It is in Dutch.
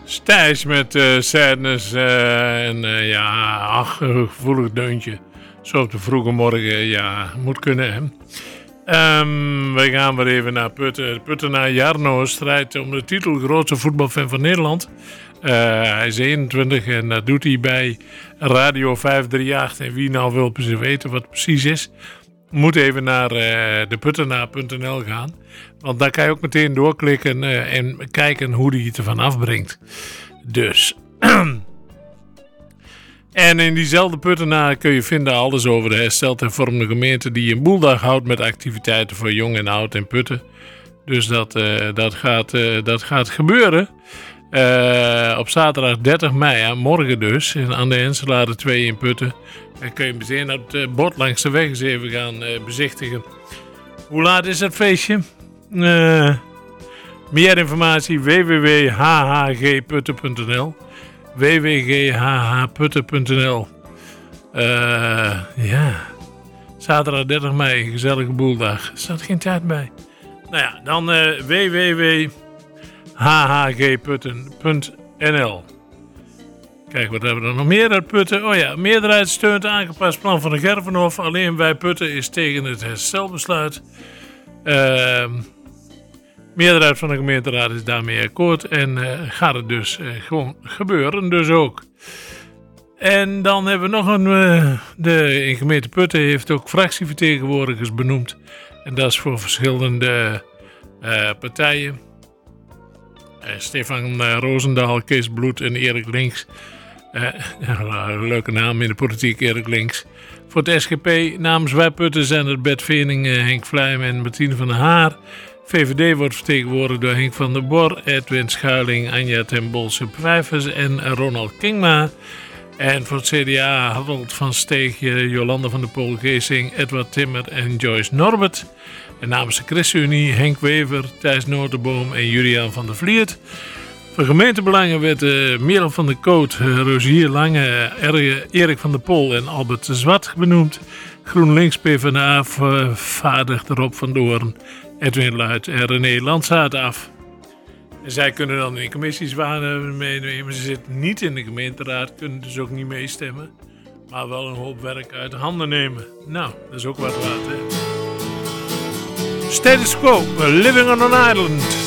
Stijs met Sadness en gevoelig deuntje. Zo op de vroege morgen, ja, moet kunnen hè. We gaan weer even naar Putten. Putten naar Jarno strijdt om de titel grootste voetbalfan van Nederland. Hij is 21 en dat doet hij bij Radio 538. En wie nou wil weten wat het precies is, moet even naar deputtenaar.nl gaan. Want daar kan je ook meteen doorklikken en kijken hoe die het ervan afbrengt. Dus. En in diezelfde Puttenaar kun je vinden alles over de hersteld hervormde gemeente die een boeldag houdt met activiteiten voor jong en oud in Putten. Dus dat gaat gebeuren. Op zaterdag 30 mei, morgen dus, aan de Enselade 2 in Putten. Dan kun je meteen op het bord langs de weg eens even gaan bezichtigen. Hoe laat is het feestje? Meer informatie www.hhgputten.nl www.hhputten.nl zaterdag 30 mei, gezellige boeldag. Er staat geen tijd bij. Nou ja, dan www.hhgputten.nl. Kijk, wat hebben we er nog meer uit Putten? Oh ja, meerderheid steunt aangepast plan van de Gervenhof. Alleen bij Putten is tegen het herstelbesluit. Meerderheid van de gemeenteraad is daarmee akkoord. En gaat het dus gewoon gebeuren, dus ook. En dan hebben we nog in gemeente Putten heeft ook fractievertegenwoordigers benoemd. En dat is voor verschillende partijen. Stefan Roosendaal, Kees Bloed en Erik Links. Leuke naam in de politiek, Erik Links. Voor het SGP namens Wij Putten zijn het Bert Veening, Henk Vlijm en Martine van der Haar. VVD wordt vertegenwoordigd door Henk van der Bor, Edwin Schuiling, Anja ten Bolse-Pfeifers en Ronald Kingma. En voor het CDA Harold van Steegje, Jolanda van der Poel-Geesing, Edward Timmer en Joyce Norbert. En namens de ChristenUnie Henk Wever, Thijs Notenboom en Julian van der Vliert. Voor gemeentebelangen werd Merel van der Koot, Rogier Lange, Erik van der Pol en Albert de Zwart benoemd. GroenLinks PvdA vaardigt Rob van Doorn, Edwin Luit en René Landsaat af. En zij kunnen dan in commissies meenemen. Ze zitten niet in de gemeenteraad, kunnen dus ook niet meestemmen. Maar wel een hoop werk uit de handen nemen. Nou, dat is ook wat waard, hè. Status quo, living on an island.